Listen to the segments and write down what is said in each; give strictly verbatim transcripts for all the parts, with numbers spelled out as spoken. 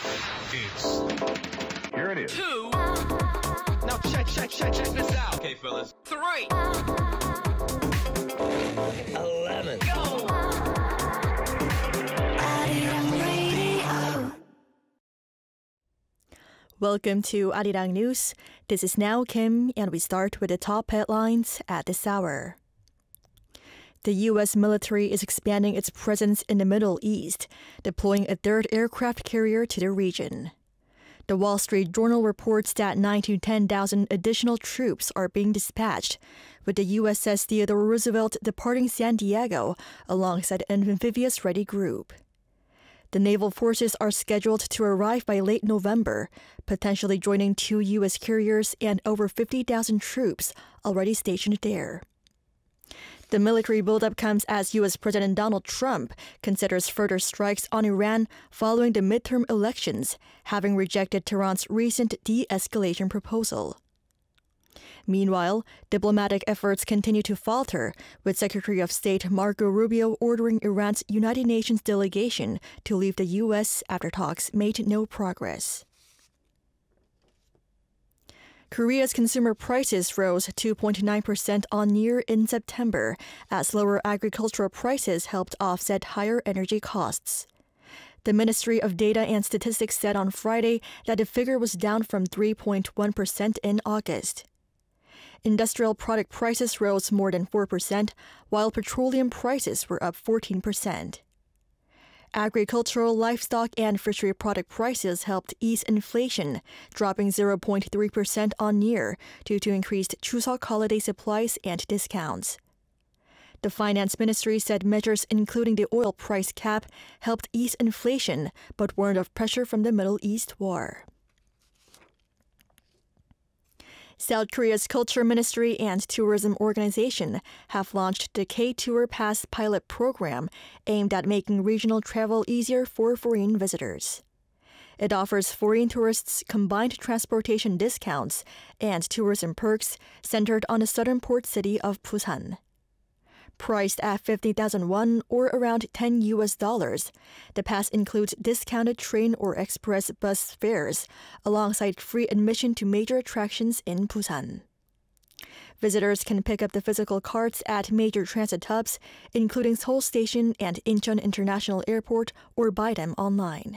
It's... Here it is. Two. Now check, check, check, check this out. Okay, fellas. Three. Eleven. Go. Welcome to Arirang News. This is Now Kim, and we start with the top headlines at this hour. The U S military is expanding its presence in the Middle East, deploying a third aircraft carrier to the region. The Wall Street Journal reports that nine to ten thousand additional troops are being dispatched, with the U S S Theodore Roosevelt departing San Diego alongside an amphibious-ready group. The naval forces are scheduled to arrive by late November, potentially joining two U S carriers and over fifty thousand troops already stationed there. The military buildup comes as U S President Donald Trump considers further strikes on Iran following the midterm elections, having rejected Tehran's recent de-escalation proposal. Meanwhile, diplomatic efforts continue to falter, with Secretary of State Marco Rubio ordering Iran's United Nations delegation to leave the U S after talks made no progress. Korea's consumer prices rose two point nine percent on-year in September, as lower agricultural prices helped offset higher energy costs. The Ministry of Data and Statistics said on Friday that the figure was down from three point one percent in August. Industrial product prices rose more than four percent, while petroleum prices were up fourteen percent. Agricultural, livestock, and fishery product prices helped ease inflation, dropping zero point three percent on-year due to increased Chuseok holiday supplies and discounts. The Finance Ministry said measures including the oil price cap helped ease inflation, but warned of pressure from the Middle East war. South Korea's Culture Ministry and Tourism Organization have launched the K-Tour Pass pilot program aimed at making regional travel easier for foreign visitors. It offers foreign tourists combined transportation discounts and tourism perks centered on the southern port city of Busan. Priced at fifty thousand won or around ten U S dollars, the pass includes discounted train or express bus fares alongside free admission to major attractions in Busan. Visitors can pick up the physical cards at major transit hubs, including Seoul Station and Incheon International Airport, or buy them online.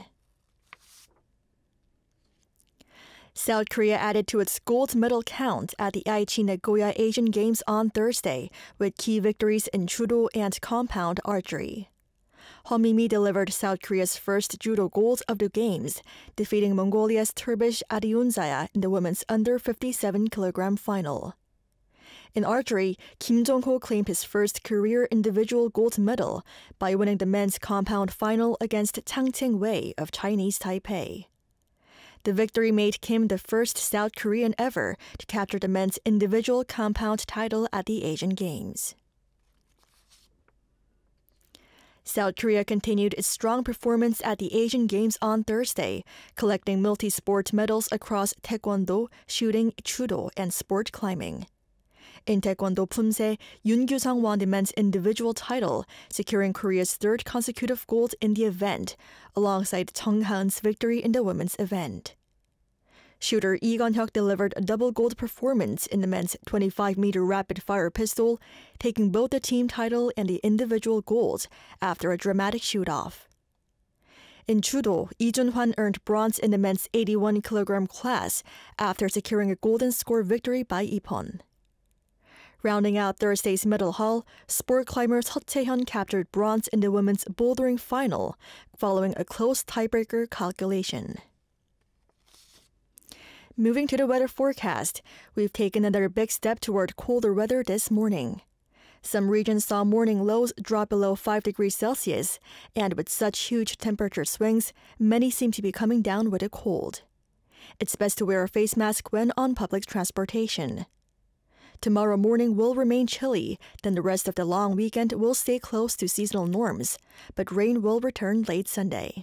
South Korea added to its gold medal count at the Aichi Nagoya Asian Games on Thursday, with key victories in judo and compound archery. Heo Mi-mi delivered South Korea's first judo gold of the Games, defeating Mongolia's Turbish Ariunzaya in the women's under fifty-seven kilogram final. In archery, Kim Jong-ho claimed his first career individual gold medal by winning the men's compound final against Chang Cheng-wei of Chinese Taipei. The victory made Kim the first South Korean ever to capture the men's individual compound title at the Asian Games. South Korea continued its strong performance at the Asian Games on Thursday, collecting multi-sport medals across taekwondo, shooting, judo, and sport climbing. In taekwondo Pumse, Yoon Kyu-sung won the men's individual title, securing Korea's third consecutive gold in the event, alongside Chung Ha-eun's victory in the women's event. Shooter Lee Gun-hyuk delivered a double gold performance in the men's twenty-five meter rapid-fire pistol, taking both the team title and the individual gold after a dramatic shoot-off. In judo, Lee Jun-hwan earned bronze in the men's eighty-one kilogram class after securing a golden score victory by Ippon. Rounding out Thursday's medal haul, sport climber Seo Chae-hyun captured bronze in the women's bouldering final, following a close tiebreaker calculation. Moving to the weather forecast, we've taken another big step toward colder weather this morning. Some regions saw morning lows drop below five degrees Celsius, and with such huge temperature swings, many seem to be coming down with a cold. It's best to wear a face mask when on public transportation. Tomorrow morning will remain chilly, then the rest of the long weekend will stay close to seasonal norms, but rain will return late Sunday.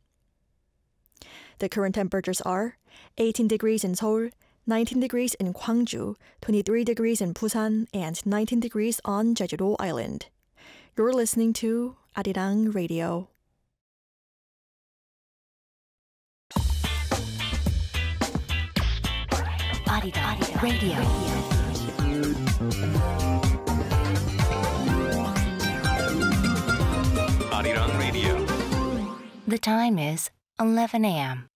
The current temperatures are eighteen degrees in Seoul, nineteen degrees in Gwangju, twenty-three degrees in Busan, and nineteen degrees on Jeju-do Island. You're listening to Arirang Radio. Arirang Radio. Arirang Radio. The time is eleven a.m.